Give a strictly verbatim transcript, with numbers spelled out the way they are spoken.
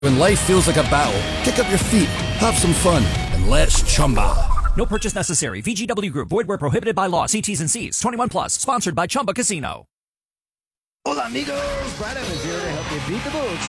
When life feels like a battle, kick up your feet, have some fun, and let's chumba. No purchase necessary. V G W Group. Void where prohibited by law. See T's and C's. twenty-one plus. Sponsored by Chumba Casino. Hola, amigos. Brad Evans here to help you beat the books.